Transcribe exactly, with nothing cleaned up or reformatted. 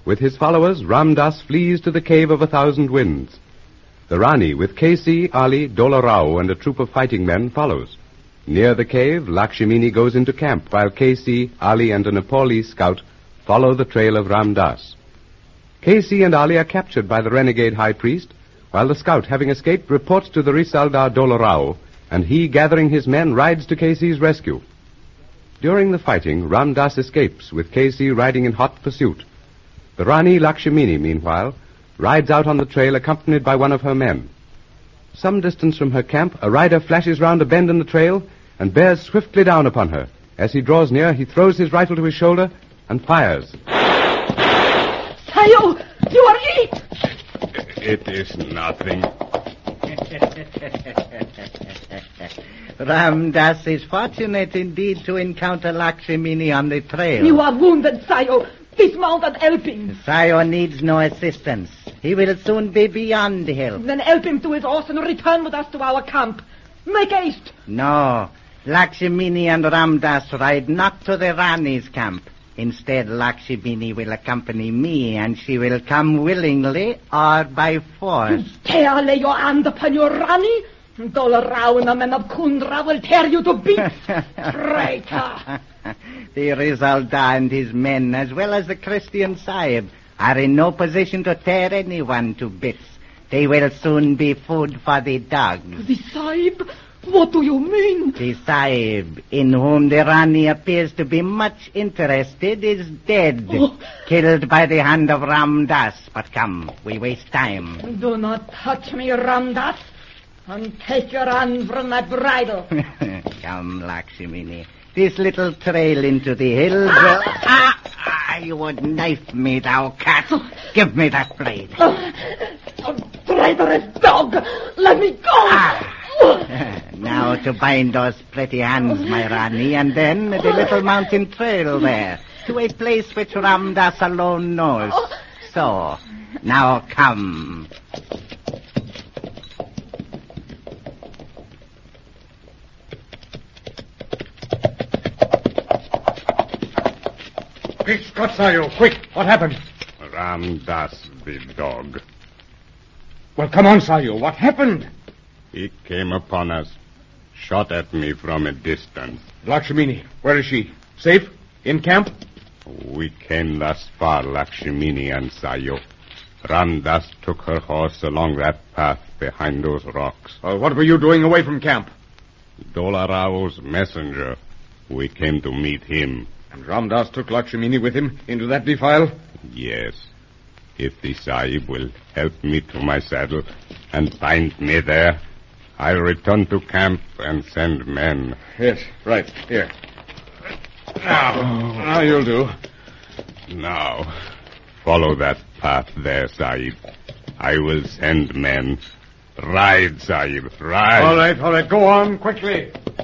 With his followers, Ram Das flees to the Cave of a Thousand Winds. The Rani, with Kesi, Ali, Dola Rao, and a troop of fighting men, follows. Near the cave, Lakshmini goes into camp, while Kesi, Ali, and a Nepali scout follow the trail of Ram Das. Kesi and Ali are captured by the renegade high priest, while the scout, having escaped, reports to the Risaldar Dola Rao, and he, gathering his men, rides to Kesi's rescue. During the fighting, Ram Das escapes, with Kesi riding in hot pursuit. The Rani Lakshmini, meanwhile, rides out on the trail accompanied by one of her men. Some distance from her camp, a rider flashes round a bend in the trail and bears swiftly down upon her. As he draws near, he throws his rifle to his shoulder and fires. Sayo, you are hit! It is nothing. Ram Das is fortunate indeed to encounter Lakshmini on the trail. You are wounded, Sayo. Dismount and help him. Sayo needs no assistance. He will soon be beyond help. Then help him to his horse and return with us to our camp. Make haste. No. Lakshmini and Ram Das ride not to the Rani's camp. Instead, Lakshmini will accompany me, and she will come willingly or by force. You dare lay your hand upon your Rani? Dola Rao and the men of Kundra will tear you to bits. Traitor. The Rizalda and his men, as well as the Christian Sahib, are in no position to tear anyone to bits. They will soon be food for the dogs. The Sahib? What do you mean? The Sahib, in whom the Rani appears to be much interested, is dead. Oh. Killed by the hand of Ram Das. But come, we waste time. Do not touch me, Ram Das, and take your hand from my bridle. Come, Lakshmini. This little trail into the hills will... Ah! Ah, you would knife me, thou cat. Give me that blade. Oh, oh, traitorous dog! Let me go! Ah. Now to bind those pretty hands, my Rani, and then the little mountain trail there, to a place which Ram Das alone knows. So, now come. Quick, Scott Sayo, quick. What happened? Ram Das, the dog. Well, come on, Sayo. What happened? He came upon us, shot at me from a distance. Lakshmini, where is she? Safe? In camp? We came thus far, Lakshmini and Sayo. Ram Das took her horse along that path behind those rocks. Uh, what were you doing away from camp? Dola Rao's messenger. We came to meet him. And Ram Das took Lakshmini with him into that defile? Yes. If the Sahib will help me to my saddle and find me there, I'll return to camp and send men. Yes, right. Here. Now, now you'll do. Now, follow that path there, Sahib. I will send men. Ride, Sahib, ride. All right, all right. Go on, quickly.